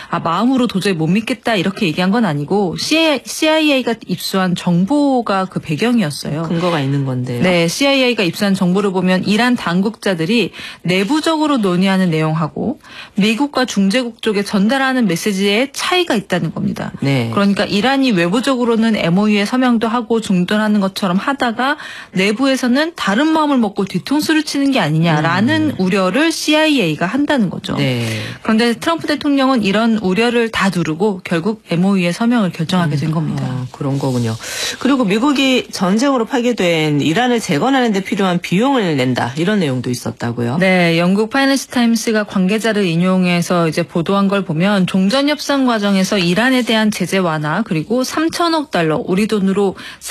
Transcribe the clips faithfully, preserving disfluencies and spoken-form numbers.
아, 마음으로 도저히 못 믿겠다 이렇게 얘기한 건 아니고 씨아이에이가 입수한 정보가 그 배경이었어요. 근거가 있는 건데요. 네, 씨아이에이가 입수한 정보를 보면 이란 당국자들이 내부적으로 논의하는 내용하고 미국과 중재국 쪽에 전달하는 메시지에 차이가 있다는 겁니다. 네. 그러니까 이란이 외부적으로는 엠오유에 서명도 하고 중단하는 것처럼 하다가 내부에서는 다른 마음을 먹고 뒤통수를 치는 게 아니냐라는 음. 우려를 씨아이에이가 한다는 거죠. 네. 그런데 트럼프 대통령은 이런 우려를 다 두르고 결국 엠오유에 서명을 결정하게 된 겁니다. 음, 어, 그런 거군요. 그리고 미국이 전쟁으로 파괴된 이란을 재건하는 데 필요한 비용을 낸다. 이런 내용도 있었다고요. 네, 영국 파이낸셜 타임스가 관계자를 인용해서 이제 보도한 걸 보면 종전 협상 과정에서 이란에 대한 제재 완화 그리고 삼천억 달러, 우리 돈으로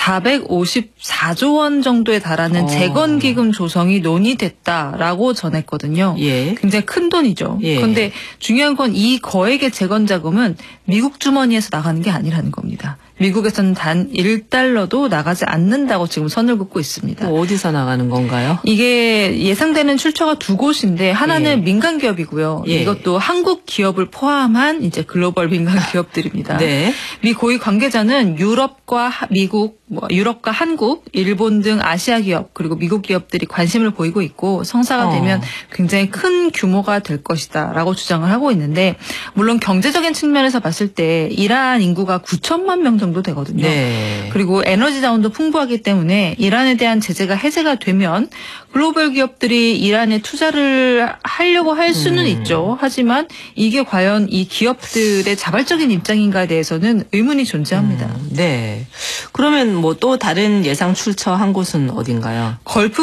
사백오십사조 원 정도에 달하는 어. 재건 기금 조성이 논의됐다라고 전했거든요. 예. 굉장히 큰 돈이죠. 예. 그런데 중요한 건 이 거액의 재건 자금은 미국 주머니에서 나가는 게 아니라는 겁니다. 미국에서는 단 일 달러도 나가지 않는다고 지금 선을 긋고 있습니다. 어디서 나가는 건가요? 이게 예상되는 출처가 두 곳인데 하나는 예. 민간 기업이고요. 예. 이것도 한국 기업을 포함한 이제 글로벌 민간 기업들입니다. 네. 미 고위 관계자는 유럽과 미국, 뭐 유럽과 한국, 일본 등 아시아 기업 그리고 미국 기업들이 관심을 보이고 있고 성사가 어. 되면 굉장히 큰 규모가 될 것이다라고 주장을 하고 있는데 물론 경제적인 측면에서 봤을 때 이란 인구가 구천만 명 정도 되거든요. 네. 그리고 에너지 자원도 풍부하기 때문에 이란에 대한 제재가 해제가 되면 글로벌 기업들이 이란에 투자를 하려고 할 수는 음. 있죠. 하지만 이게 과연 이 기업들의 자발적인 입장인가에 대해서는 의문이 존재합니다. 음, 네. 그러면 뭐 또 다른 예상 출처한 곳은 어딘가요?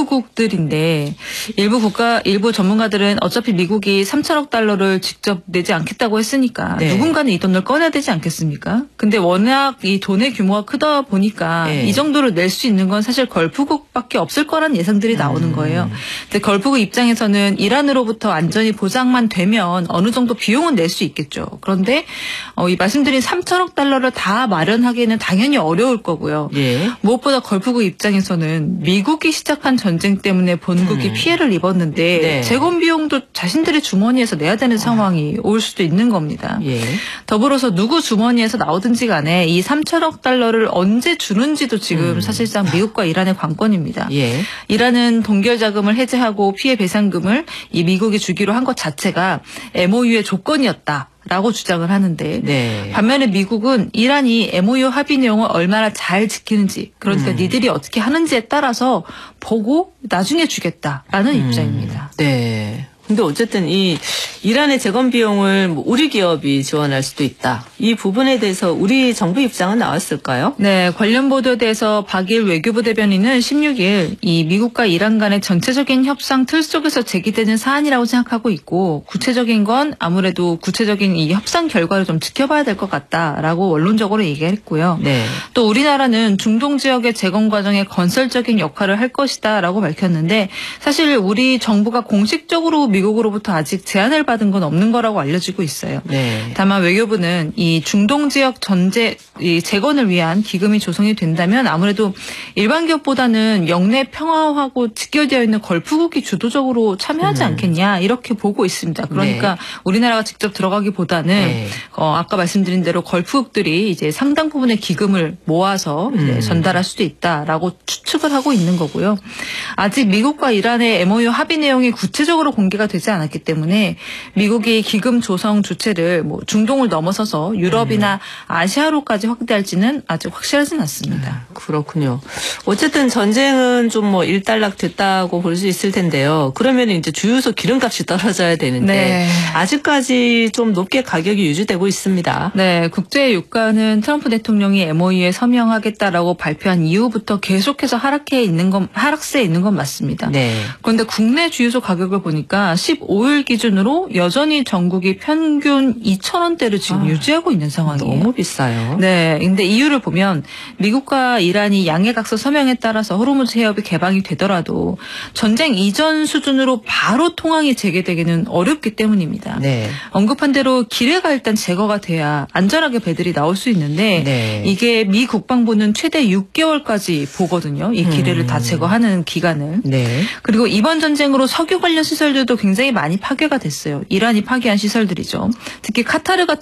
걸프국들인데 일부 국가 일부 전문가들은 어차피 미국이 삼천억 달러를 직접 내지 않겠다고 했으니까 네. 누군가는 이 돈을 꺼내야 되지 않겠습니까? 근데 워낙 이 돈의 규모가 크다 보니까 네. 이 정도를 낼 수 있는 건 사실 걸프국밖에 없을 거란 예상들이 나오는 음. 거예요. 근데 걸프국 입장에서는 이란으로부터 안전이 보장만 되면 어느 정도 비용은 낼 수 있겠죠. 그런데 어, 이 말씀드린 삼천억 달러를 다 마련하기에는 당연히 어려울 거고요. 예. 무엇보다 걸프국 입장에서는 미국이 시작한 전쟁 때문에 본국이 음. 피해를 입었는데 네. 재건 비용도 자신들의 주머니에서 내야 되는 상황이 올 수도 있는 겁니다. 예. 더불어서 누구 주머니에서 나오든지 간에 이 삼천억 달러를 언제 주는지도 지금 음. 사실상 미국과 이란의 관건입니다. 예. 이란은 동결 자금을 해제하고 피해 배상금을 이 미국이 주기로 한 것 자체가 엠오유의 조건이었다. 라고 주장을 하는데 네. 반면에 미국은 이란이 엠오유 합의 내용을 얼마나 잘 지키는지 그러니까 음. 니들이 어떻게 하는지에 따라서 보고 나중에 주겠다라는 음. 입장입니다. 네. 근데 어쨌든 이 이란의 재건 비용을 뭐 우리 기업이 지원할 수도 있다. 이 부분에 대해서 우리 정부 입장은 나왔을까요? 네, 관련 보도에 대해서 박일 외교부 대변인은 십육일 이 미국과 이란 간의 전체적인 협상 틀 속에서 제기되는 사안이라고 생각하고 있고 구체적인 건 아무래도 구체적인 이 협상 결과를 좀 지켜봐야 될 것 같다라고 원론적으로 얘기했고요. 네. 또 우리나라는 중동 지역의 재건 과정에 건설적인 역할을 할 것이다라고 밝혔는데 사실 우리 정부가 공식적으로 미국으로부터 아직 제안을 받은 건 없는 거라고 알려지고 있어요. 네. 다만 외교부는 이 중동 지역 전제 이 재건을 위한 기금이 조성이 된다면 아무래도 일반 기업보다는 영내 평화하고 직결되어 있는 걸프국이 주도적으로 참여하지 음. 않겠냐 이렇게 보고 있습니다. 그러니까 네. 우리나라가 직접 들어가기보다는 네. 어, 아까 말씀드린 대로 걸프국들이 이제 상당 부분의 기금을 모아서 이제 음. 전달할 수도 있다라고 추측을 하고 있는 거고요. 아직 미국과 이란의 엠오유 합의 내용이 구체적으로 공개가 되지 않았기 때문에 미국이 기금 조성 주체를 뭐 중동을 넘어서서 유럽이나 아시아로까지 확대할지는 아직 확실하진 않습니다. 그렇군요. 어쨌든 전쟁은 좀 뭐 일단락 됐다고 볼 수 있을 텐데요. 그러면 이제 주유소 기름값이 떨어져야 되는데 네. 아직까지 좀 높게 가격이 유지되고 있습니다. 네, 국제 유가는 트럼프 대통령이 엠오유에 서명하겠다라고 발표한 이후부터 계속해서 하락해 있는 건 하락세에 있는 건 맞습니다. 네. 그런데 국내 주유소 가격을 보니까 십오일 기준으로 여전히 전국이 평균 이천 원대를 지금 아, 유지하고 있는 상황이에요. 너무 비싸요. 네, 근데 이유를 보면 미국과 이란이 양해각서 서명에 따라서 호르무즈 해협이 개방이 되더라도 전쟁 이전 수준으로 바로 통항이 재개되기는 어렵기 때문입니다. 네. 언급한 대로 기뢰가 일단 제거가 돼야 안전하게 배들이 나올 수 있는데 네. 이게 미 국방부는 최대 육 개월까지 보거든요. 이 기뢰를 음. 다 제거하는 기간을. 네. 그리고 이번 전쟁으로 석유 관련 시설들도 굉장히 많이 파괴가 됐어요. 이란이 파괴한 시설들이죠. 특히 카타르 같은